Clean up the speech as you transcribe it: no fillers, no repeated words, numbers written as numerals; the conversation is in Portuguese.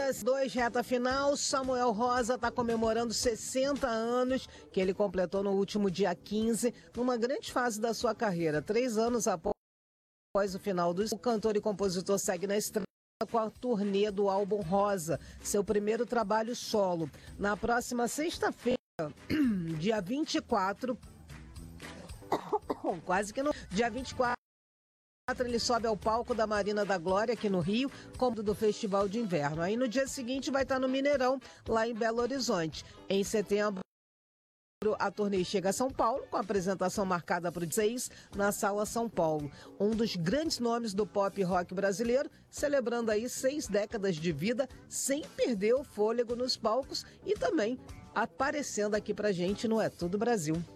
2, reta final. Samuel Rosa está comemorando 60 anos, que ele completou no último dia 15, numa grande fase da sua carreira. 3 anos após o final do... O cantor e compositor segue na estrada com a turnê do álbum Rosa, seu primeiro trabalho solo. Na próxima sexta-feira, dia 24, quase que no dia 24, ele sobe ao palco da Marina da Glória, aqui no Rio, como do Festival de Inverno. Aí no dia seguinte vai estar no Mineirão, lá em Belo Horizonte. Em setembro, a turnê chega a São Paulo, com a apresentação marcada para o 16 na Sala São Paulo. Um dos grandes nomes do pop rock brasileiro, celebrando aí 6 décadas de vida, sem perder o fôlego nos palcos e também aparecendo aqui pra gente no É Tudo Brasil.